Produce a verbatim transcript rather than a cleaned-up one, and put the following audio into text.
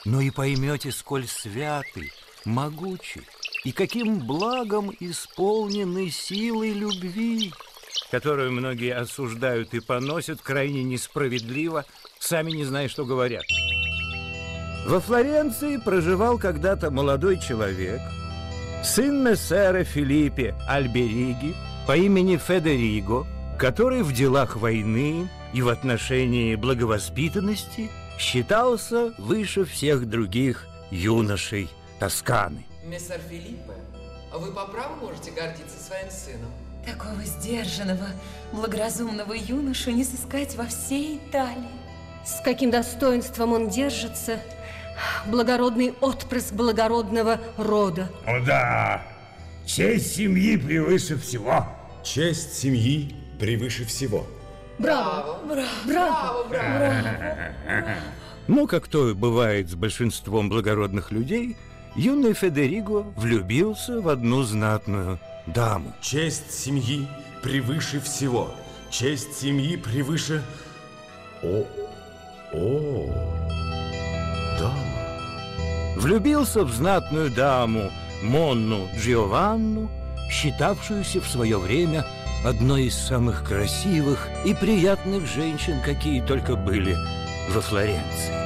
но и поймете, сколь святый, могучий и каким благом исполнены силой любви, которую многие осуждают и поносят крайне несправедливо, сами не зная, что говорят. Во Флоренции проживал когда-то молодой человек, сын мессера Филиппе Альбериги по имени Федериго, который в делах войны и в отношении благовоспитанности считался выше всех других юношей Тосканы. Мессер Филиппе, вы по праву можете гордиться своим сыном. Такого сдержанного, благоразумного юношу не сыскать во всей Италии. С каким достоинством он держится, благородный отпрыск благородного рода. О да, честь семьи превыше всего. Честь семьи превыше всего. Браво! Браво! Браво! Браво! Браво! Но, как то бывает с большинством благородных людей, юный Федериго влюбился в одну знатную даму. Честь семьи превыше всего. Честь семьи превыше... О, о, дама. Влюбился в знатную даму Монну Джиованну, считавшуюся в свое время одной из самых красивых и приятных женщин, какие только были во Флоренции.